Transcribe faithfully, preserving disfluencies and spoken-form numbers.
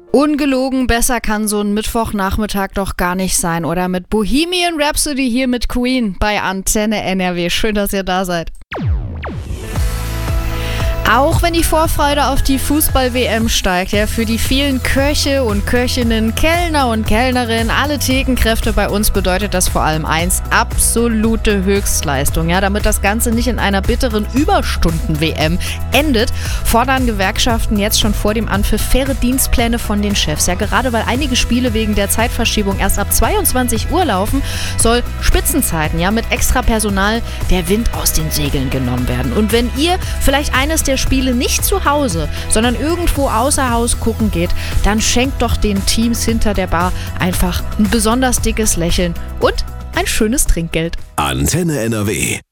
Ungelogen, besser kann so ein Mittwochnachmittag doch gar nicht sein, oder? Mit Bohemian Rhapsody hier mit Queen bei Antenne N R W. Schön, dass ihr da seid. Auch wenn die Vorfreude auf die Fußball-W M steigt, ja, für die vielen Köche und Köchinnen, Kellner und Kellnerinnen, alle Thekenkräfte bei uns bedeutet das vor allem eins: absolute Höchstleistung. Ja, damit das Ganze nicht in einer bitteren Überstunden-W M endet, fordern Gewerkschaften jetzt schon vor dem Anpfiff faire Dienstpläne von den Chefs. Ja, gerade weil einige Spiele wegen der Zeitverschiebung erst ab zweiundzwanzig Uhr laufen, soll Spitzenzeiten, ja, mit extra Personal der Wind aus den Segeln genommen werden. Und wenn ihr vielleicht eines der Spiele nicht zu Hause, sondern irgendwo außer Haus gucken geht, dann schenkt doch den Teams hinter der Bar einfach ein besonders dickes Lächeln und ein schönes Trinkgeld. Antenne N R W.